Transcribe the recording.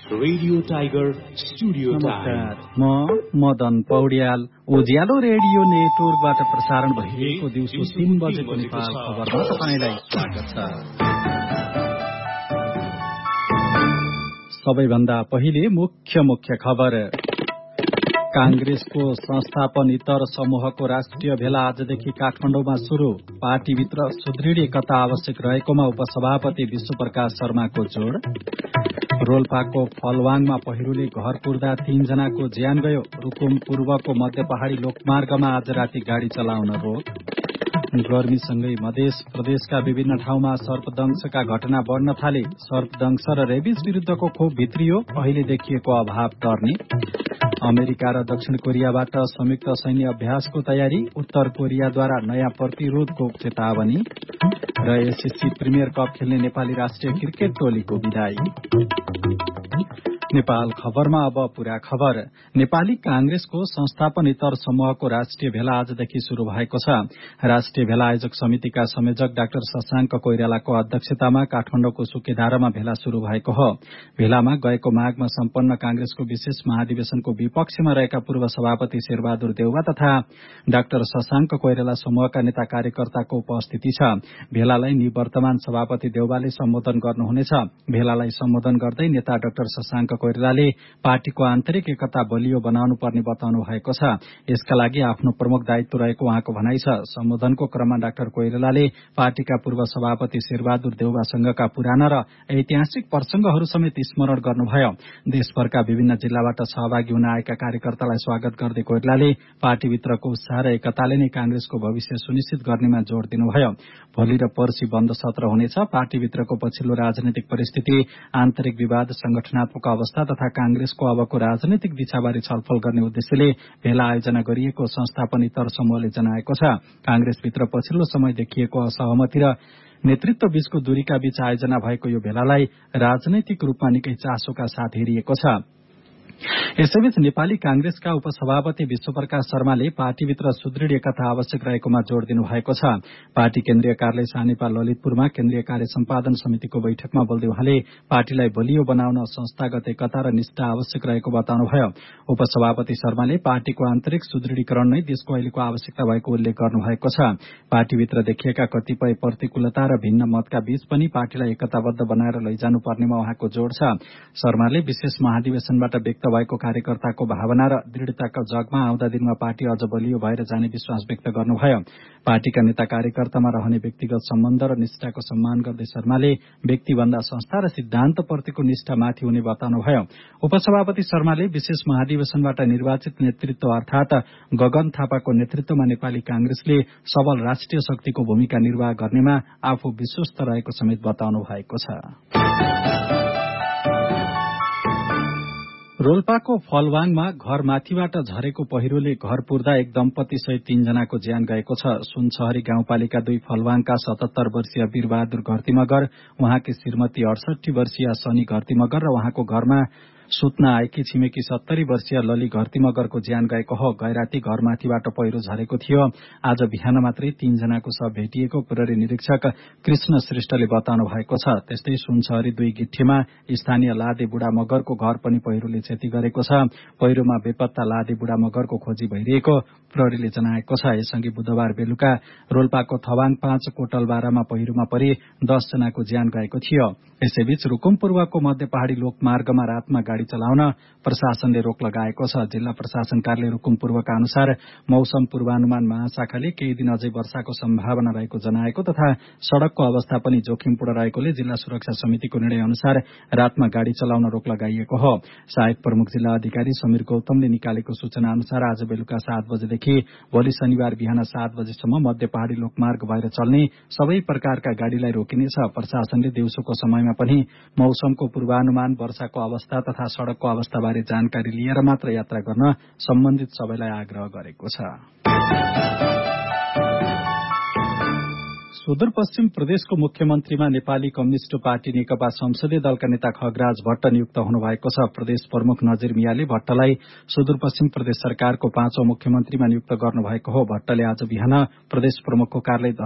Radio tiger studio नमस्कार, म मदन पौड्याल उज्यालो radio नेटवर्कबाट प्रसारण भइरहेको दिउँसो 3 बजेको नेपाल खबरमा तपाईलाई स्वागत छ। सबैभन्दा पहिले मुख्य खबर। कांग्रेसको संस्थापन इतर समूहको राष्ट्रिय भेला आजदेखि काठमाडौँमा शुरू। पार्टीभित्र सुदृढ एकता आवश्यक रहेकोमा उपसभापति विश्वप्रकाश शर्माको जोड़। रोल्पाको फलवाङमा पहिरोले घर पुर्दा 3 जनाको ज्यान गयो। रुकुम पूर्वको मध्य पहाड़ी लोकमार्गमा आज राति गाड़ी चलाउन रोक। गर्मीसँगै मधेस प्रदेशका विभिन्न ठाउँमा सर्पदंशका घटना बढ़न थाले। सर्पदंश र रेबिस विरूद्धको खोप भित्रियो, अहिले देखिएको अभाव टर्ने। अमेरिका र दक्षिण कोरियाबाट संयुक्त सैन्य अभ्यासको तयारी। उत्तर कोरियाद्वारा नयाँ प्रतिरोधको चेतावनी। र एसएससी प्रिमियर कप खेल्ने नेपाली राष्ट्रिय क्रिकेट टोलीको विदाई। नेपाल खबरमा अब पूरा खबर। नेपाली कांग्रेसको संस्थापन इतर समूहको राष्ट्रिय भेला आजदेखि शुरू भएको छ। राष्ट्रिय भेला आयोजक समितिका संयोजक डाक्टर शशाङ्क कोइरालाको अध्यक्षतामा काठमाडौँको सुकेधारामा भेला शुरू भएको हो। भेलामा गएको माघमा सम्पन्न कांग्रेसको विशेष महाधिवेशनको विपक्षमा रहेका पूर्व सभापति शेरबहादुर देउवा तथा डाक्टर शशाङ्क कोइराला समूहका नेता कार्यकर्ताको उपस्थिति छ। भेलालाई निवर्तमान सभापति देउवाले सम्बोधन गर्नुहुनेछ। भेलालाई सम्बोधन गर्दै नेता डाक्टर शशाङ्क कोइरालाले पार्टीको आन्तरिक एकता बलियो बनाउनु पर्ने बताउनु भएको छ। यसका लागि आफ्नो प्रमुख दायित्व रहेको उहाँको भनाइ छ। सम्बोधनको क्रममा डाक्टर कोइरालाले पार्टीका पूर्व सभापति शेरबहादुर देउवासँगका पुराना र ऐतिहासिक प्रसंगहरू समेत स्मरण गर्नुभयो। देशभरका विभिन्न जिल्लाबाट सहभागी हुन आएका कार्यकर्तालाई स्वागत गर्दै कोइरालाले पार्टीभित्रको उत्साह र एकताले नै कांग्रेसको भविष्य सुनिश्चित गर्नेमा जोड़ दिनुभयो। भोलि र पर्सि बन्द सत्र हुनेछ। पार्टीभित्रको पछिल्लो राजनैतिक परिस्थिति, आन्तरिक विवाद, संगठनात्मक अवस्था तथा कांग्रेसको अबको राजनैतिक दिशाबारे छलफल गर्ने उद्देश्यले भेला आयोजना गरिएको संस्थापन इतर समूहले जनाएको छ। कांग्रेसभित्र पछिल्लो समय देखिएको असहमति र नेतृत्व बीचको दूरीका बीच आयोजना भएको यो भेलालाई राजनैतिक रूपमा निकै चासोका साथ हेरिएको छ। यसैबीच नेपाली कांग्रेसका उपसभापति विश्वप्रकाश शर्माले पार्टीभित्र सुदृढ एकता आवश्यक रहेकोमा जोड़ दिनु भएको छ। पार्टी केन्द्रीय कार्यालय सानेपा ललितपुरमा केन्द्रीय कार्य सम्पादन समितिको बैठकमा बोल्दै उहाँले पार्टीलाई बलियो बनाउन संस्थागत एकता र निष्ठा आवश्यक रहेको बताउनुभयो। उपसभापति शर्माले पार्टीको आन्तरिक सुदृढीकरण नै देशको अहिलेको आवश्यकता भएको उल्लेख गर्नुभएको छ। पार्टीभित्र देखिएका कतिपय प्रतिकूलता र भिन्न मतका बीच पनि पार्टीलाई एकताबद्ध बनाएर लैजानु पर्नेमा उहाँको जोड़ छ। शर्माले विशेष महाधिवेशनबाट व्यक्त भएको कार्यकर्ताको भावना र दृढ़ताका जगमा आउँदा दिनमा पार्टी अझ बलियो भएर जाने विश्वास व्यक्त गर्नुभयो। पार्टीका नेता कार्यकर्तामा रहने व्यक्तिगत सम्बन्ध र निष्ठाको सम्मान गर्दै शर्माले व्यक्तिभन्दा संस्था र सिद्धान्तप्रतिको निष्ठा माथि हुने बताउनुभयो। उपसभापति शर्माले विशेष महाधिवेशनबाट निर्वाचित नेतृत्व अर्थात गगन थापाको नेतृत्वमा नेपाली कांग्रेसले सबल राष्ट्रिय शक्तिको भूमिका निर्वाह गर्नेमा आफू विश्वस्त रहेको समेत बताउनु भएको छ। रोल्पाको फलवाङमा घर माथिबाट झरेको पहिरोले घर पुर्दा एक दम्पति सहित 3 जनाको ज्यान गएको छ। सुनसहरी गाउँपालिका 2 फलवाङका 77 वर्षीय वीरबहादुर घरती मगर, उहाँकी श्रीमती 68 वर्षीय शनि घरती मगर र उहाँको घरमा सुत्न आएकी छिमेकी 70 वर्षीय लली घरती मगरको ज्यान गएको हो। गैराती घरमाथिबाट पहिरो झरेको थियो। आज बिहान मात्रै 3 जनाको शव भेटिएको प्रहरी निरीक्षक कृष्ण श्रेष्ठले बताउनु भएको छ। त्यस्तै सुनसहरी 2 गिट्ठीमा स्थानीय लादे बुढा मगरको घर पनि पहिरोले क्षति गरेको छ। पहिरोमा बेपत्ता लादे बुढा मगरको खोजी भइरहेको प्रहरीले जनाएको छ। यसअघि बुधबार बेलुका रोल्पाको थवाङ 5 कोटलबारामा पहिरोमा परि 10 जनाको ज्यान गएको थियो। यसैबीच रुकुम पूर्वको मध्य पहाड़ी लोकमार्गमा रातमा गाड़ी चलाउन प्रशासनले रोक लगाएको छ। जिल्ला प्रशासन कार्यालय रुकुम पूर्वका अनुसार मौसम पूर्वानुमान महाशाखाले केही दिन अझै वर्षाको सम्भावना रहेको जनाएको तथा सड़कको अवस्था पनि जोखिमपूर्ण रहेकोले जिल्ला सुरक्षा समितिको निर्णय अनुसार रातमा गाड़ी चलाउन रोक लगाइएको हो। सहायक प्रमुख जिल्ला अधिकारी समीर गौतमले निकालेको सूचना अनुसार आज बेलुका 7 बजेदेखि भोलि शनिबार बिहान 7 बजेसम्म मध्य पहाड़ी लोकमार्ग भएर चल्ने सबै प्रकारका गाड़ीलाई रोकिनेछ। प्रशासनले दिउँसोको समयमा पनि मौसमको पूर्वानुमान, वर्षाको अवस्था तथा सड़कको अवस्थाबारे जानकारी लिएर मात्र यात्रा गर्न सम्बन्धित सबैलाई आग्रह गरेको छ। सुदूरपश्चिम प्रदेशको मुख्यमन्त्रीमा नेपाली कम्युनिष्ट पार्टी नेकपा संसदीय दलका नेता खगराज भट्ट नियुक्त हुनुभएको छ। प्रदेश प्रमुख नजिर मियाले भट्टलाई सुदूरपश्चिम प्रदेश सरकारको 5औं मुख्यमन्त्रीमा नियुक्त गर्नुभएको हो। भट्टले आज बिहान प्रदेश प्रमुखको कार्यालय